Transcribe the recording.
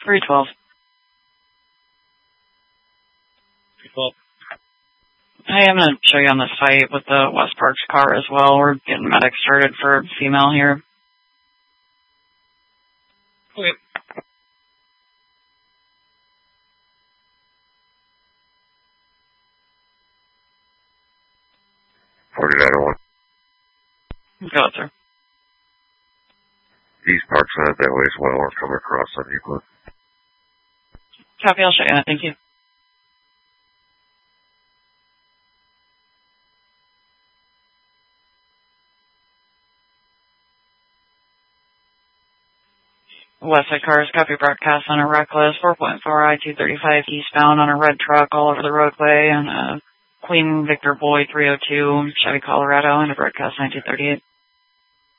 312. 312. Hey, I'm going to show you on the site with the West Parks car as well. We're getting medics started for female here. Okay. Go ahead, sir. East Park's not that way as well. We're coming across on Euclid. Copy, I'll show you. Thank you. Westside cars, copy broadcast on a reckless 4.4 I-235 eastbound on a red truck all over the roadway and Queen Victor Boy 302 Chevy Colorado and a broadcast 1938.